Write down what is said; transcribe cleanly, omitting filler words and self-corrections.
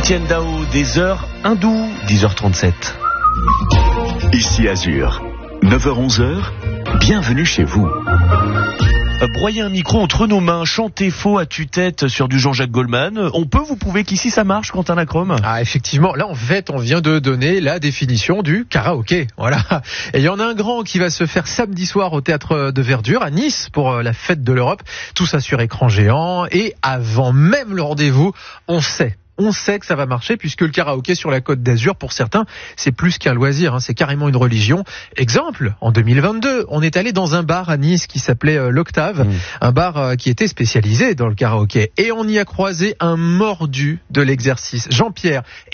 Etienne Dao, des heures hindoues, 10h37. Ici Azur, 9h-11h, bienvenue chez vous. Broyer un micro entre nos mains, chanter faux à tue-tête sur du Jean-Jacques Goldman. Vous pouvez qu'ici ça marche, Quentin Lacrome. Ah, effectivement. Là, en fait, on vient de donner la définition du karaoké. Voilà. Et il y en a un grand qui va se faire samedi soir au Théâtre de Verdure à Nice pour la fête de l'Europe. Tout ça sur écran géant. Et avant même le rendez-vous, on sait que ça va marcher puisque le karaoké sur la Côte d'Azur, pour certains, c'est plus qu'un loisir, c'est carrément une religion. Exemple, en 2022, on est allé dans un bar à Nice qui s'appelait l'Octave, un bar qui était spécialisé dans le karaoké. Et on y a croisé un mordu de l'exercice, Jean-Pierre.